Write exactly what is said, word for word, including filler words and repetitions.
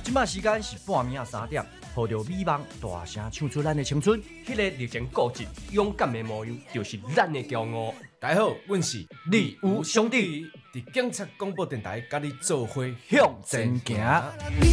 即摆时间是半暝啊三点，抱着美梦大声唱出咱的青春。 迄个热情固执、勇敢的模样，就是咱的骄傲。 大家好，阮是李吴兄弟， 伫警察广播电台，甲你做伙向前行。